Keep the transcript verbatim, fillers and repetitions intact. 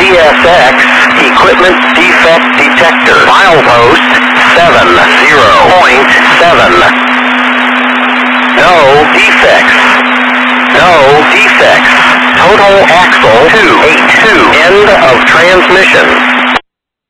S X, equipment defect detector. Milepost seven zero point seven. No defects. No defects. Total axle two eighty-two. End of transmission.